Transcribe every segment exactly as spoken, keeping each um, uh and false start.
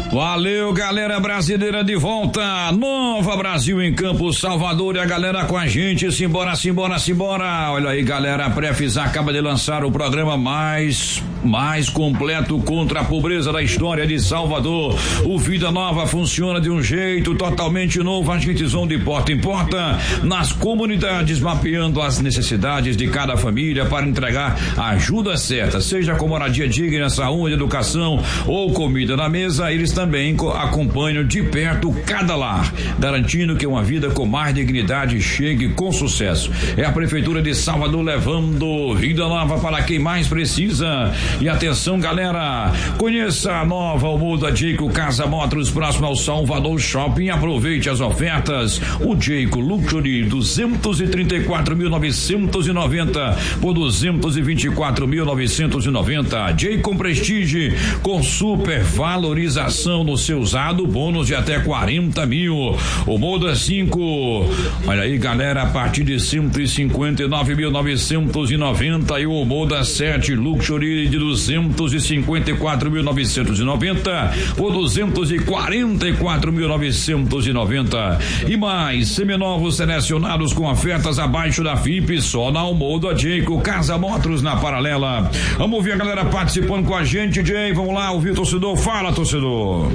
Valeu, galera brasileira de volta. Nova Brasil em Campo Salvador, e a galera com a gente. Simbora, simbora, simbora. Olha aí, galera, a Prefis acaba de lançar o programa mais mais completo contra a pobreza da história de Salvador. O Vida Nova funciona de um jeito totalmente novo. A gente vão de porta em porta nas comunidades, mapeando as necessidades de cada família para entregar a ajuda certa, seja com moradia digna, saúde, educação ou comida na mesa. Eles também acompanham de perto cada lar, garantindo que uma vida com mais dignidade chegue com sucesso. É a Prefeitura de Salvador levando vida nova para quem mais precisa. E atenção, galera, conheça a nova Almuda Jayco Casa Motors, próximo ao Salvador Shopping. Aproveite as ofertas. O Jayco Luxury duzentos e trinta e quatro mil novecentos e noventa por duzentos e vinte e quatro mil novecentos e noventa. Jayco Prestige com super valorização no seu usado, bônus de até quarenta mil. O Moda cinco, olha aí, galera, a partir de cento e cinquenta e nove mil novecentos e noventa. E o Moda sete Luxury de duzentos e cinquenta e quatro mil novecentos e noventa por duzentos e quarenta e quatro mil novecentos e noventa. E mais seminovos selecionados com ofertas abaixo da F I P só na Almuda Jayco Casa Motors, na Paralela. Vamos ver a galera participando com a gente, Jay. Vamos lá, ouvir o torcedor. Fala, torcedor.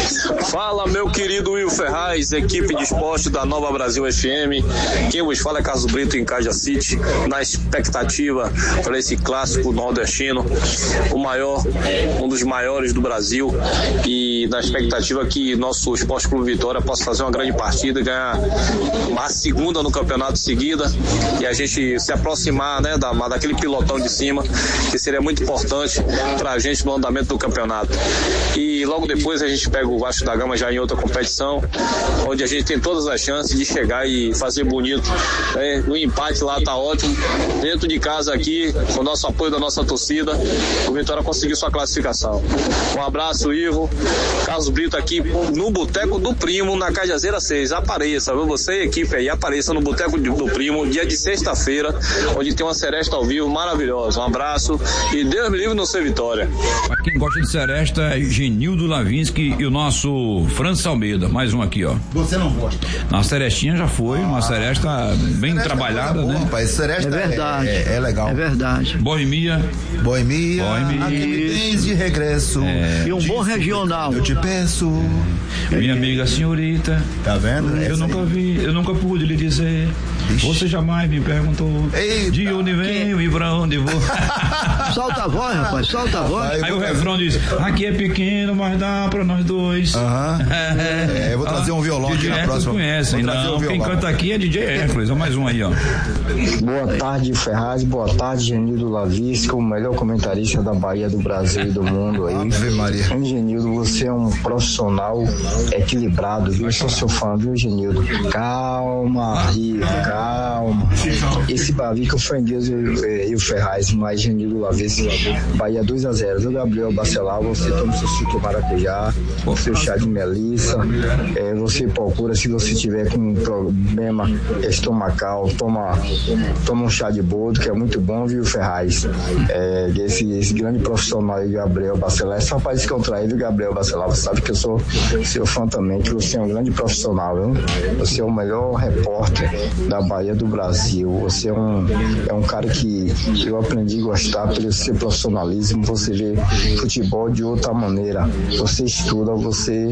Fala, meu querido Will Ferraz, equipe de esporte da Nova Brasil F M. Quem vos fala é Carlos Brito, em Caja City, na expectativa para esse clássico nordestino, o maior, um dos maiores do Brasil, e na expectativa que nosso Esporte Clube Vitória possa fazer uma grande partida, ganhar a segunda no campeonato seguida, e a gente se aproximar, né, da, daquele pilotão de cima, que seria muito importante para a gente no andamento do campeonato. E logo depois a gente pega o Vasco da Gama já em outra competição, onde a gente tem todas as chances de chegar e fazer bonito, né? O empate lá tá ótimo, dentro de casa aqui, com o nosso apoio da nossa torcida, o Vitória conseguiu sua classificação. Um abraço, Ivo. Carlos Brito aqui no Boteco do Primo, na Cajazeira seis. Apareça, viu? Você e a equipe aí, apareça no Boteco do Primo, dia de sexta-feira, onde tem uma seresta ao vivo maravilhosa. Um abraço e Deus me livre no seu Vitória. Pra quem gosta de seresta, é Genildo Lavinsky e o nosso França Almeida. Mais um aqui, ó. Você não gosta? Na serestinha já foi, ah, uma seresta bem seresta trabalhada, é boa, né? Rapaz, seresta é verdade. É, é, é legal. É verdade. Boemia. Boemia. Boemia. Aqui me tens de regresso. É. E um bom regional. Eu te peço. Minha amiga senhorita. Tá vendo? Eu Essa nunca aí. vi, eu nunca pude lhe dizer. Ixi. Você jamais me perguntou. Eita. De onde venho e pra onde vou. Solta a voz, rapaz, solta a voz. Aí, aí o refrão diz: aqui é pequeno, mas dá pra nós dois. Aham. É, eu vou trazer um violão aqui na próxima. Conhecem, não. Um Quem canta aqui é D J Hércules. Mais um aí, ó. Boa tarde, Ferraz. Boa tarde, Genildo Lavisca, o melhor comentarista da Bahia, do Brasil e do mundo aí. Ave Maria. Genildo, você é um profissional equilibrado, viu? Eu sou seu fã, viu, Genildo? Calma, Rio, calma. Esse Bavi que eu fui em Deus e o Ferraz, mas Genildo Lavisca, Bahia dois a zero, viu, Gabriel Bacelar? Você toma seu suco de maracujá, seu chá de melissa, é, você procura, se você tiver com um problema estomacal, toma, toma um chá de boldo, que é muito bom, viu, Ferraz? É, esse, esse grande profissional aí, Gabriel Bacelar, é só para descontrair, viu, Gabriel Bacelar? Você sabe que eu sou seu fã também, que você é um grande profissional, viu? Você é o melhor repórter da Bahia do Brasil. Você é um, é um cara que eu aprendi a gostar pelo seu profissionalismo. Você vê futebol de outra maneira. Você estuda, você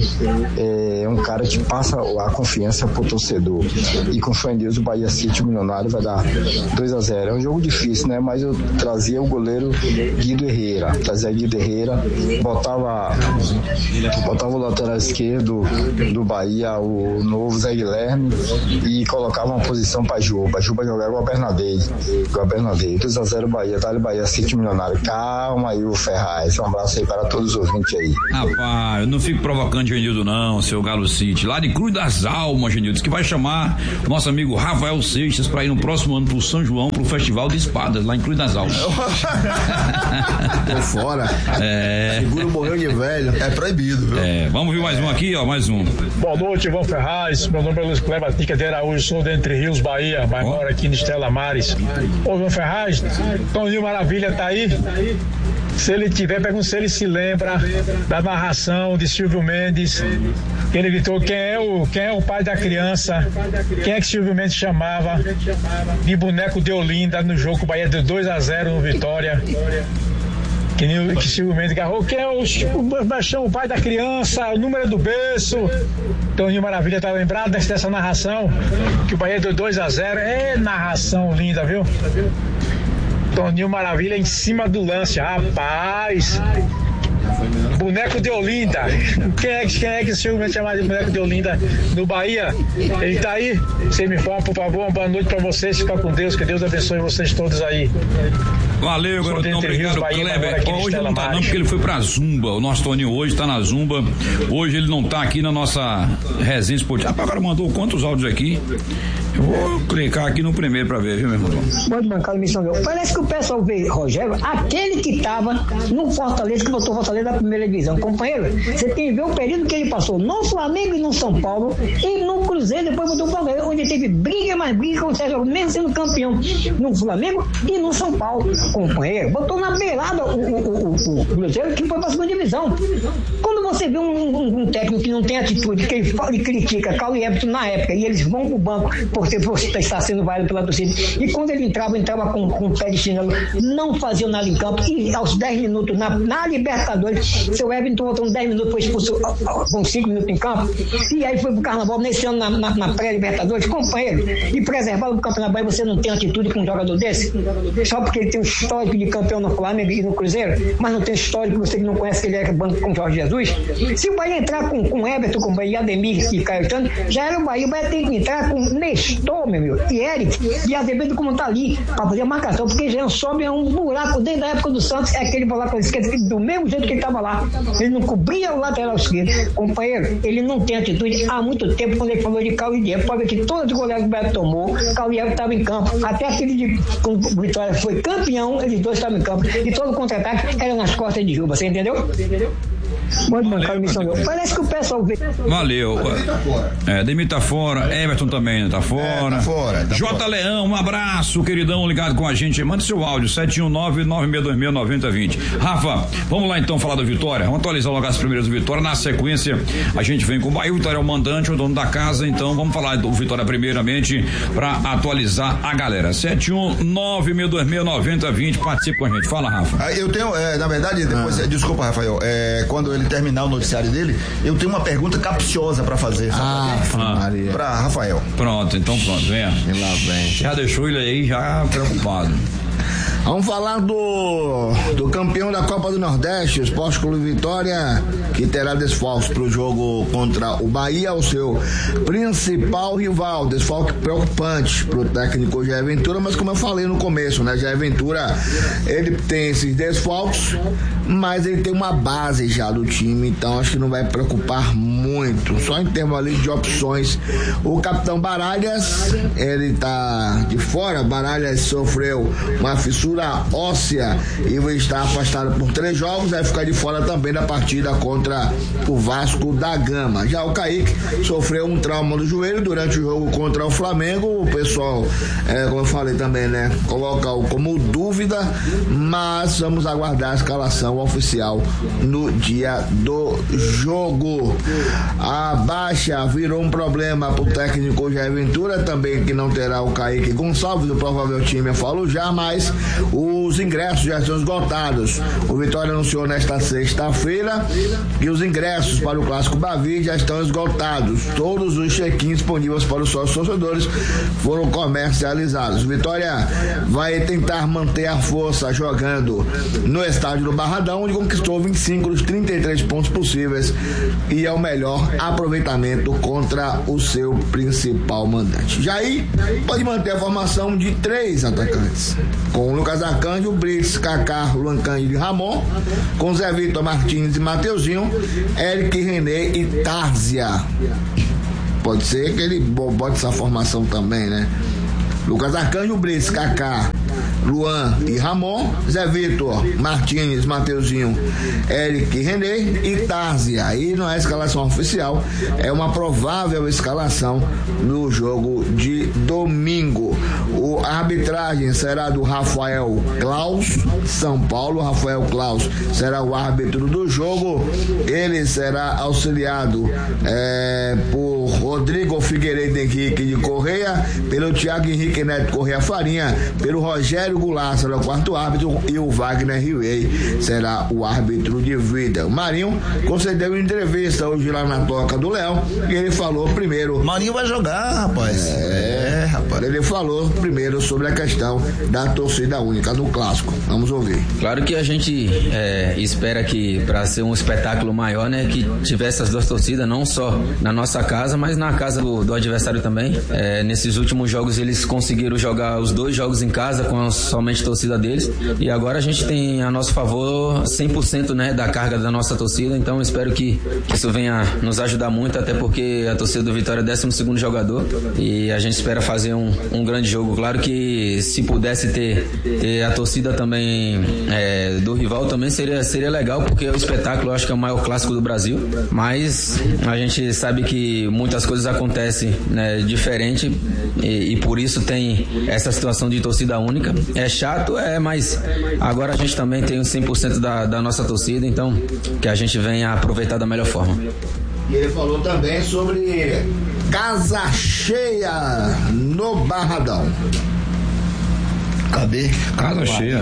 é um cara que passa a confiança pro torcedor. E com fé em Deus, o Bahia City Milionário vai dar dois a zero. É um jogo difícil, né? Mas eu trazia o goleiro Guido Herrera. Trazia Guido Herrera, botava, botava o lateral esquerdo do Bahia, o novo Zé Guilherme, e colocava uma posição para Juba. Juba jogava igual a Bernadei. Igual a Bernadei. dois a zero Bahia, tá? Bahia City Milionário. Calma aí, o Ferraz. Um abraço aí para todos os ouvintes aí. Rapaz, eu não fico provocando Genildo, não, seu Galo City. Lá de Cruz das Almas, Genildo, que vai chamar o nosso amigo Rafael Seixas para ir no próximo ano pro São João, pro Festival de Espadas, lá em Cruz das Almas. Tô fora. É. Seguro morreu de velho. É proibido, viu? É, vamos ver mais um aqui, ó, mais um. Boa noite, Ivan Ferraz. Meu nome é Luiz Cleber Tica de Araújo, sou de Entre Rios, Bahia, mas oh. moro aqui em Estela Mares. Ô, Ivan Ferraz, Toninho Maravilha tá aí? Se ele tiver, pergunta se ele se lembra da narração de Silvio Mendes, que ele gritou quem é o, quem é o pai da criança, quem é que Silvio Mendes chamava de boneco de Olinda no jogo, o Bahia deu dois a zero no Vitória. Que, que Silvio Mendes agarrou, quem é o, o, o pai da criança, o número do berço. Toninho Maravilha tá lembrado dessa, dessa narração, que o Bahia deu dois a zero. É narração linda, viu? Toninho Maravilha em cima do lance, rapaz. Boneco de Olinda. Quem é, quem é que o Silvio Mendes chamava de boneco de Olinda no Bahia? Ele tá aí? Você me informa, por favor. Uma boa noite pra vocês. Fica com Deus. Que Deus abençoe vocês todos aí. Valeu, garotão, obrigado, Kleber. Ó, hoje não tá não, porque ele foi pra Zumba. O nosso Toninho hoje tá na Zumba. Hoje ele não tá aqui na nossa resenha esportiva. Agora mandou quantos áudios aqui? Eu vou clicar aqui no primeiro pra ver, viu, meu irmão? Pode bancar a missão. Parece que o pessoal vê, Rogério, aquele que tava no Fortaleza, que botou Fortaleza na primeira divisão. Companheiro, você tem que ver o período que ele passou no Flamengo e no São Paulo, e no Cruzeiro, depois botou o Palmeiras, onde teve briga mais briga com o Sérgio, mesmo sendo campeão no Flamengo e no São Paulo. Companheiro, botou na beirada o, o, o, o Cruzeiro, que foi pra segunda divisão. Quando você vê um, um, um técnico que não tem atitude, que ele, ele critica Carlos Everton na época, e eles vão pro banco por ter por estar sendo válido pela torcida, e quando ele entrava, entrava com, com o pé de chinelo, não fazia nada em campo, e aos dez minutos na, na Libertadores, seu Everton voltou dez minutos, foi expulso com cinco minutos em campo, e aí foi pro Carnaval nesse ano na, na, na pré-Libertadores. Companheiro, e preservar o Campeonato Bahia, você não tem atitude com um jogador desse? Só porque ele tem um histórico de campeão no Flamengo e no Cruzeiro, mas não tem histórico, você que não conhece que ele era banco com o Jorge Jesus. Se o Bahia entrar com, com Everton, com o Bahia, Ademir e Caio Tano, já era o Bahia. O Bahia tem que entrar com Nestor, meu meu, e Eric, e Azevedo como tá ali, pra fazer a marcação, porque já sobe é um buraco desde a época do Santos, é aquele lá com a esquerda, do mesmo jeito que ele tava lá. Ele não cobria o lateral esquerdo. Companheiro, ele não tem atitude há muito tempo. Quando ele falou de Carlos Diego, pode ver que todos os goleiros que o Bahia tomou, Carlos Diego estava em campo, até aquele de quando o Vitória foi campeão, eles dois estavam em campo, e todo o contra-ataque era nas costas de Juba, você entendeu? Pode bancar a missão. Parece que o pessoal vê. Valeu. É, Demi tá fora, Everton também tá fora. É, tá fora tá J. Fora. Leão, um abraço, queridão, ligado com a gente. Manda seu áudio, sete um nove, nove seis dois seis, nove zero dois zero. Rafa, vamos lá então falar do Vitória. Vamos atualizar logo as primeiras do Vitória. Na sequência, a gente vem com o Bahia. O Vitória é o mandante, o dono da casa. Então vamos falar do Vitória primeiramente pra atualizar a galera. sete um nove seis dois seis, nove zero dois zero. Participe com a gente. Fala, Rafa. Ah, eu tenho, é, na verdade, depois, ah. desculpa, Rafael, é, quando ele terminar o noticiário dele, eu tenho uma pergunta capciosa pra fazer. Ah, pra, pra Rafael. Pronto, então pronto, venha. E lá vem. Já deixou ele aí, já preocupado. Vamos falar do, do campeão da Copa do Nordeste, o Sport Clube Vitória, que terá desfalques para o jogo contra o Bahia, o seu principal rival. Desfalque preocupante para o técnico Jair Ventura, mas como eu falei no começo, né? Jair Ventura, ele tem esses desfalques, mas ele tem uma base já do time, então acho que não vai preocupar muito. Só em termos ali de opções, o capitão Baralhas, ele tá de fora. Baralhas sofreu uma fissura óssea e vai estar afastado por três jogos, vai ficar de fora também da partida contra o Vasco da Gama. Já o Kaique sofreu um trauma no joelho durante o jogo contra o Flamengo. O pessoal, é, como eu falei também, né, coloca como dúvida, mas vamos aguardar a escalação oficial no dia do jogo. A baixa virou um problema pro técnico Jair Ventura, também que não terá o Kaique Gonçalves, o provável time eu falo já, mas os ingressos já estão esgotados. O Vitória anunciou nesta sexta-feira que os ingressos para o Clássico Bavi já estão esgotados. Todos os check-ins disponíveis para os sócios torcedores foram comercializados. O Vitória vai tentar manter a força jogando no estádio do Barradão, onde conquistou vinte e cinco dos trinta e três pontos possíveis e é o melhor aproveitamento contra o seu principal mandante. Jair pode manter a formação de três atacantes, com o Lucas Arcanjo, Brits, Kaká, Luan Cândido e Ramon, com Zé Vitor, Martins e Mateuzinho, Eric, René e Tárzia. Pode ser que ele bote essa formação também, né? Lucas Arcanjo, Brits, Kaká, Luan e Ramon, Zé Vitor, Martins, Mateuzinho, Eric, René e Tárzia. Aí não é escalação oficial, é uma provável escalação no jogo de domingo. O, a arbitragem será do Rafael Klaus, São Paulo. Rafael Klaus será o árbitro do jogo. Ele será auxiliado é, por Rodrigo Figueiredo Henrique de Correia, pelo Thiago Henrique Neto Correia Farinha, pelo Rogério Goulart será o quarto árbitro e o Wagner Riway será o árbitro de vida. O Marinho concedeu uma entrevista hoje lá na Toca do Leão e ele falou primeiro. Marinho vai jogar, rapaz. É, é, rapaz. Ele falou primeiro sobre a questão da torcida única no clássico. Vamos ouvir. Claro que a gente é, espera que para ser um espetáculo maior, né, que tivesse as duas torcidas, não só na nossa casa, mas na casa do, do adversário também. É, nesses últimos jogos eles conseguiram jogar os dois jogos em casa com a, somente a torcida deles, e agora a gente tem a nosso favor cem por cento, né, da carga da nossa torcida, então eu espero que, que isso venha nos ajudar muito, até porque a torcida do Vitória é décimo segundo jogador e a gente espera fazer um, um grande jogo. Claro que se pudesse ter, ter a torcida também é, do rival também seria, seria legal, porque o espetáculo eu acho que é o maior clássico do Brasil, mas a gente sabe que muitas coisas acontecem, né, diferente e, e por isso tem essa situação de torcida única. É chato, é, mas agora a gente também tem os cem por cento da, da nossa torcida, então que a gente venha aproveitar da melhor forma. E ele falou também sobre casa cheia no Barradão. Cadê? Casa cheia.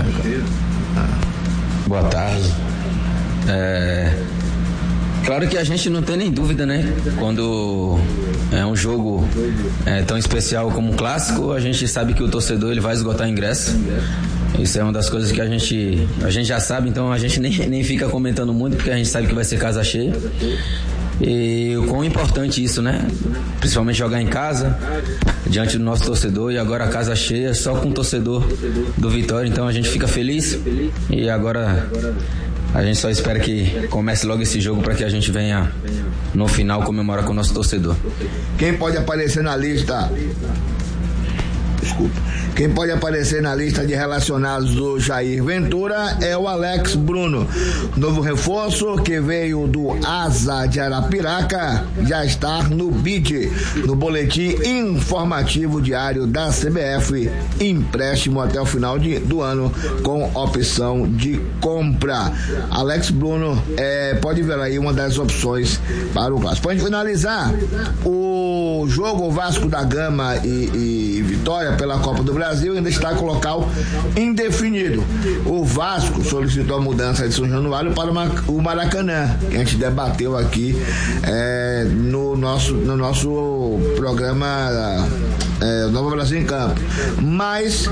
Boa tarde. É... Claro que a gente não tem nem dúvida, né? Quando é um jogo é, tão especial como um clássico, a gente sabe que o torcedor ele vai esgotar ingresso. Isso é uma das coisas que a gente, a gente já sabe, então a gente nem, nem fica comentando muito, porque a gente sabe que vai ser casa cheia. E o quão importante isso, né? Principalmente jogar em casa, diante do nosso torcedor, e agora a casa cheia, só com o torcedor do Vitória, então a gente fica feliz. E agora a gente só espera que comece logo esse jogo para que a gente venha no final comemorar com o nosso torcedor. Quem pode aparecer na lista? Desculpa. Quem pode aparecer na lista de relacionados do Jair Ventura é o Alex Bruno. Novo reforço que veio do Asa de Arapiraca já está no B I D, no Boletim Informativo Diário da C B F. Empréstimo até o final de, do ano com opção de compra. Alex Bruno é, pode ver aí uma das opções para o clássico. Para finalizar, o jogo Vasco da Gama e, e Vitória pela Copa do Brasil ainda está com o local indefinido. O Vasco solicitou a mudança de São Januário para o Maracanã, que a gente debateu aqui é, no, nosso, no nosso programa é, Nova Brasil em Campo. Mas,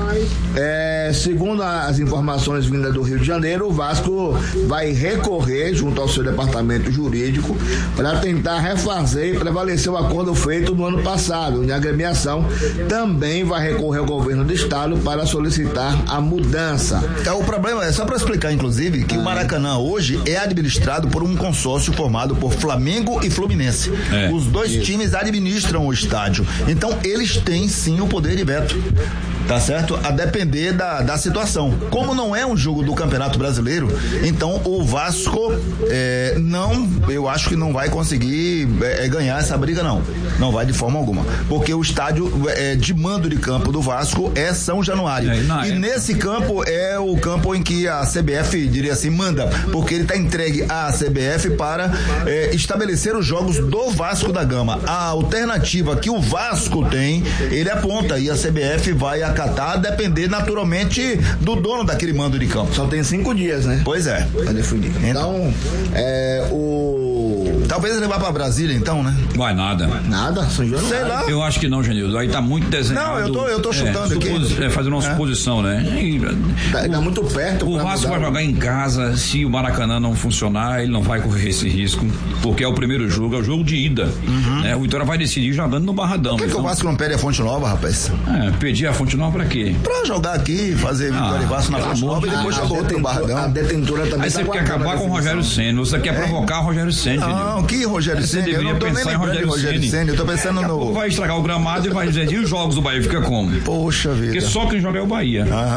é, segundo as informações vindas do Rio de Janeiro, o Vasco vai recorrer junto ao seu departamento jurídico para tentar refazer e prevalecer o acordo feito no ano passado, onde a agremiação também vai recorrer ao governo do estado para solicitar a mudança. É, o problema é, só para explicar, inclusive, que ah. o Maracanã hoje é administrado por um consórcio formado por Flamengo e Fluminense. É. Os dois Isso. times administram o estádio. Então, eles têm sim o poder de veto. Tá certo? A depender da, da situação. Como não é um jogo do Campeonato Brasileiro, então o Vasco é, não, eu acho que não vai conseguir é, ganhar essa briga, não. Não vai de forma alguma. Porque o estádio é, de mando de campo do Vasco é São Januário. É, não, e é... nesse campo é o campo em que a C B F, diria assim, manda. Porque ele está entregue à C B F para é, estabelecer os jogos do Vasco da Gama. A alternativa que o Vasco tem, ele aponta e a C B F vai acatar, depender naturalmente do dono daquele mando de campo. Só tem cinco dias, né? Pois é. Pra definir. Então, é, o... talvez levar pra Brasília, então, né? Vai nada. Nada? São Januário. Sei lá. Eu acho que não, Genildo. Aí tá muito desenhado. Não, eu tô, eu tô chutando é, aqui. Supos, é, fazendo uma é. suposição, né? E, tá, tá muito perto. O Vasco vai jogar em casa. Se o Maracanã não funcionar, ele não vai correr esse risco, porque é o primeiro jogo, é o jogo de ida. Uhum. Né? O Vitória vai decidir jogando no Barradão. Por que, então, que o Vasco não pede a Fonte Nova, rapaz? É, pedir a Fonte Nova pra quê? Pra jogar aqui, fazer Vitória e Vasco na Fonte Nova e depois jogar outro Barradão. A detentora também. Aí você tá quer acabar com o Rogério Ceni, você quer é. provocar o Rogério Ceni. Não, que Rogério Ceni? Eu não tô nem lembrando de Rogério Ceni. Eu tô pensando no... Vai estragar o gramado e vai dizer, e os jogos do Bahia fica como? Poxa vida. Porque só quem joga é o Bahia. Aham.